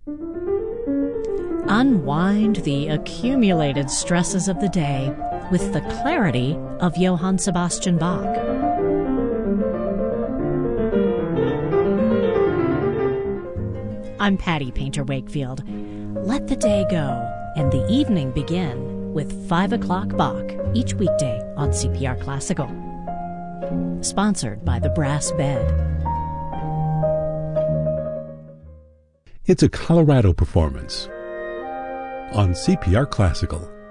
Unwind the accumulated stresses of the day with the clarity of Johann Sebastian Bach. I'm Patty Painter Wakefield. Let the day go and the evening begin with 5 o'clock Bach each weekday on CPR Classical. Sponsored by the Brass Bed. It's a Colorado performance on CPR Classical.